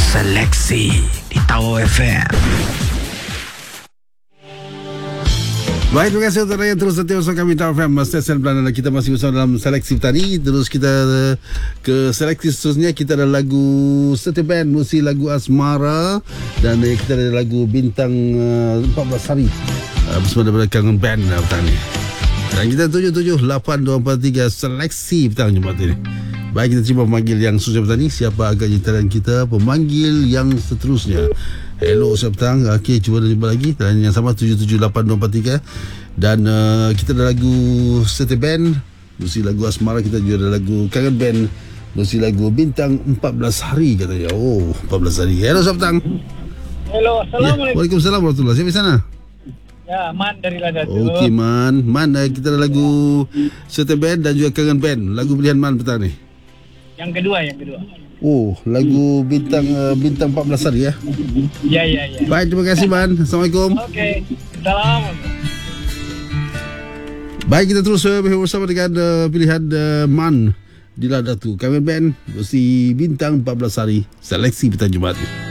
Seleksi di Tower FM. Baik, terima kasih untuk yang terus setia bersama kami Tower FM Stesen Belanda. Kita masih bersama dalam seleksi tadi. Terus kita ke seleksi seterusnya. Kita ada lagu Setiap Band, musik lagu Asmara. Dan kita ada lagu Bintang 14 Hari bersama daripada Kangen Band petang ni. Dan kita 778243 seleksi petang Jumaat ini. Baik, kita terima pemanggil yang susah petang ni. Siapa agaknya talian kita pemanggil yang seterusnya. Hello, selamat petang. Okey, cuba jumpa lagi. Dan yang sama 778243. Dan kita ada lagu Setiap Band, musik lagu Asmara. Kita juga ada lagu Kangen Band, musik lagu Bintang 14 Hari katanya. Oh, 14 hari. Hello, selamat petang. Hello, Assalamualaikum. Ya, Waalaikumsalam warahmatullahi. Siapa di sana? Ya, Man dari Ladatu. Okey, Man. Man, kita ada lagu Setiap Band dan juga Kangen Band. Lagu pilihan Man petang ni. Yang kedua. Oh, lagu Bintang 14 Hari ya. Ya. Baik, terima kasih Man. Assalamualaikum. Okey. Salam. Baik, kita terus bersama dengan pilihan Man di Ladatu. Kangen Band, versi Bintang 14 Hari, seleksi petang Jumaat.